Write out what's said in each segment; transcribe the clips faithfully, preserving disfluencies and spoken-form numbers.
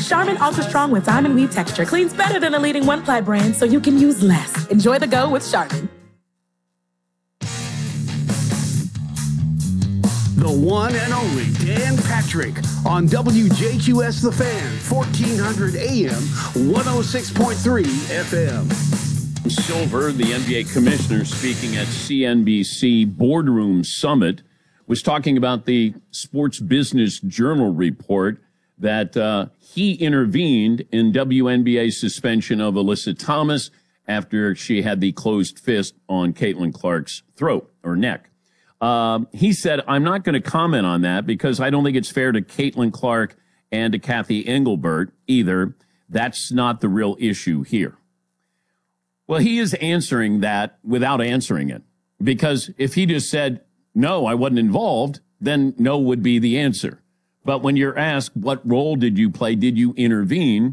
Charmin Ultra Strong with diamond weave texture cleans better than the leading one-ply brand, so you can use less. Enjoy the go with Charmin. The one and only Dan Patrick on W J Q S The Fan, fourteen hundred A M, one oh six point three F M. Silver, the N B A commissioner, speaking at C N B C Boardroom Summit, was talking about the Sports Business Journal report that uh, he intervened in W N B A suspension of Alyssa Thomas after she had the closed fist on Caitlin Clark's throat or neck. Uh, he said, I'm not going to comment on that because I don't think it's fair to Caitlin Clark and to Kathy Engelbert either. That's not the real issue here. Well, he is answering that without answering it, because if he just said, no, I wasn't involved, then no would be the answer. But when you're asked, what role did you play? Did you intervene?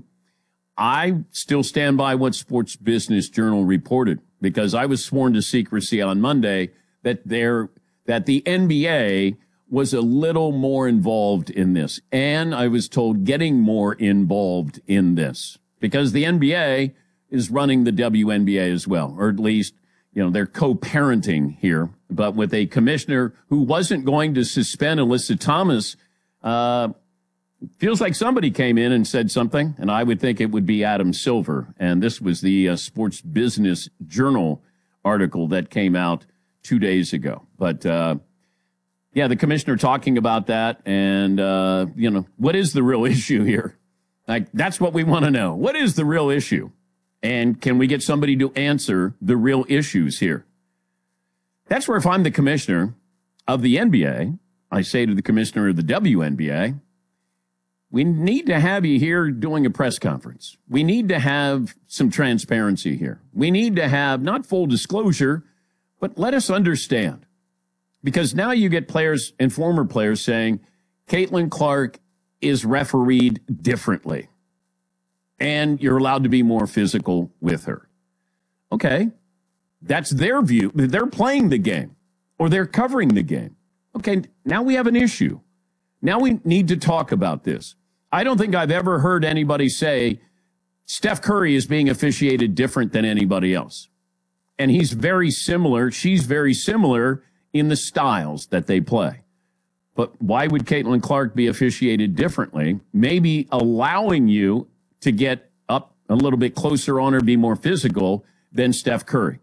I still stand by what Sports Business Journal reported, because I was sworn to secrecy on Monday that there, that the N B A was a little more involved in this. And I was told getting more involved in this because the N B A is running the W N B A as well, or at least, you know, they're co-parenting here, but with a commissioner who wasn't going to suspend Alyssa Thomas. Uh, feels like somebody came in and said something, and I would think it would be Adam Silver. And this was the uh, Sports Business Journal article that came out two days ago. But, uh, yeah, the commissioner talking about that, and, uh, you know, what is the real issue here? Like, that's what we want to know. What is the real issue? And can we get somebody to answer the real issues here? That's where if I'm the commissioner of the N B A, I say to the commissioner of the W N B A, we need to have you here doing a press conference. We need to have some transparency here. We need to have not full disclosure, but let us understand. Because now you get players and former players saying Caitlin Clark is refereed differently. And you're allowed to be more physical with her. Okay, that's their view. They're playing the game, or they're covering the game. Okay, now we have an issue. Now we need to talk about this. I don't think I've ever heard anybody say Steph Curry is being officiated different than anybody else. And he's very similar. She's very similar in the styles that they play. But why would Caitlin Clark be officiated differently? Maybe allowing you to get up a little bit closer on her, be more physical than Steph Curry.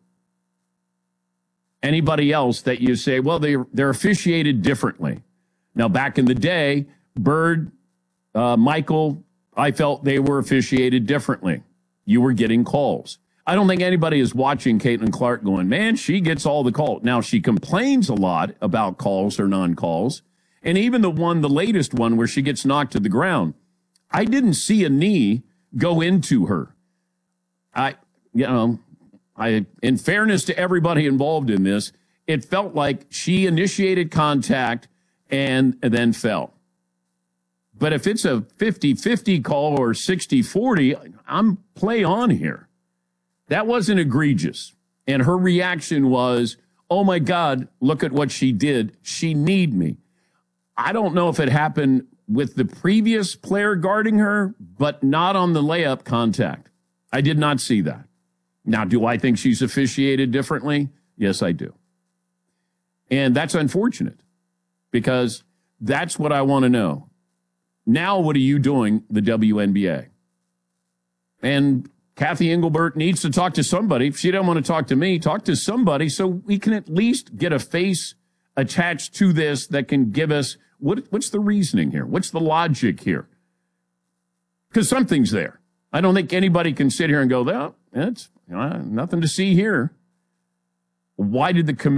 Anybody else that you say, well, they're, they're officiated differently. Now, back in the day, Bird, uh, Michael, I felt they were officiated differently. You were getting calls. I don't think anybody is watching Caitlin Clark going, man, she gets all the calls. Now, she complains a lot about calls or non-calls. And even the one, the latest one where she gets knocked to the ground, I didn't see a knee go into her. I, you know, I, in fairness to everybody involved in this, it felt like she initiated contact and, and then fell. But if it's a fifty-fifty call or sixty forty, I'm play on here. That wasn't egregious. And her reaction was, oh my God, look at what she did. She kneed me. I don't know if it happened with the previous player guarding her, but not on the layup contact. I did not see that. Now, do I think she's officiated differently? Yes, I do. And that's unfortunate because that's what I want to know. Now, what are you doing, the W N B A? And Kathy Engelbert needs to talk to somebody. If she doesn't want to talk to me, talk to somebody so we can at least get a face attached to this that can give us what, what's the reasoning here? What's the logic here? Because something's there. I don't think anybody can sit here and go, well, that's you know, nothing to see here. Why did the committee